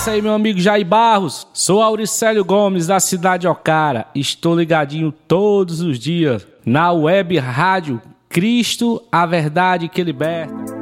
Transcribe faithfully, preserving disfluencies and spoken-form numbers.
isso aí, meu amigo Jair Barros. Sou Auricélio Gomes, da cidade de Ocara. Estou ligadinho todos os dias na web rádio Cristo, a verdade que liberta.